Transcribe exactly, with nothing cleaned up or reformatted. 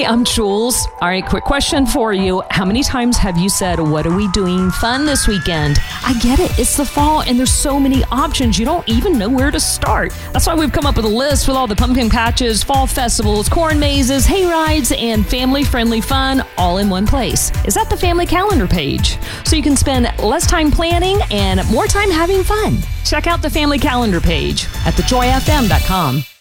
I'm Jules. All right, quick question for you. How many times have you said, what are we doing fun this weekend? I get it. It's the fall and there's so many options. You don't even know where to start. That's why we've come up with a list with all the pumpkin patches, fall festivals, corn mazes, hay rides, and family-friendly fun all in one place. Is that the family calendar page? So you can spend less time planning and more time having fun. Check out the family calendar page at the joy f m dot com.